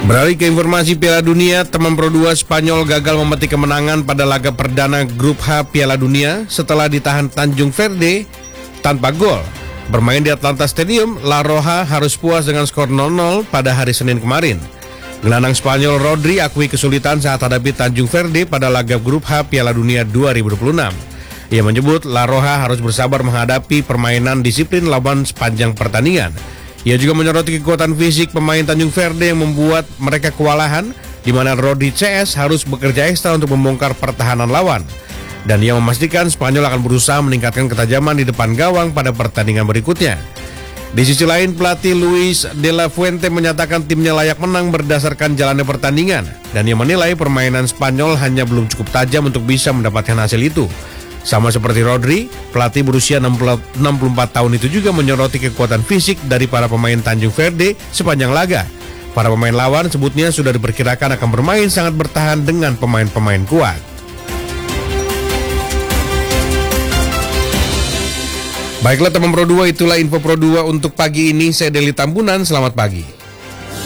Beralih ke informasi Piala Dunia, teman Pro 2 Spanyol gagal memetik kemenangan pada laga perdana Grup H Piala Dunia setelah ditahan Tanjung Verde tanpa gol. Bermain di Atlanta Stadium, La Roja harus puas dengan skor 0-0 pada hari Senin kemarin. Gelandang Spanyol Rodri akui kesulitan saat hadapi Tanjung Verde pada laga Grup H Piala Dunia 2026. Ia menyebut La Roja harus bersabar menghadapi permainan disiplin lawan sepanjang pertandingan. Ia juga menyoroti kekuatan fisik pemain Tanjung Verde yang membuat mereka kewalahan, di mana Rodri CS harus bekerja ekstra untuk membongkar pertahanan lawan. Dan ia memastikan Spanyol akan berusaha meningkatkan ketajaman di depan gawang pada pertandingan berikutnya. Di sisi lain, pelatih Luis de la Fuente menyatakan timnya layak menang berdasarkan jalannya pertandingan, dan ia menilai permainan Spanyol hanya belum cukup tajam untuk bisa mendapatkan hasil itu. Sama seperti Rodri, pelatih berusia 64 tahun itu juga menyoroti kekuatan fisik dari para pemain Tanjung Verde sepanjang laga. Para pemain lawan sebutnya sudah diperkirakan akan bermain sangat bertahan dengan pemain-pemain kuat. Baiklah teman Pro 2, itulah info Pro 2 untuk pagi ini. Saya Deli Tambunan, selamat pagi.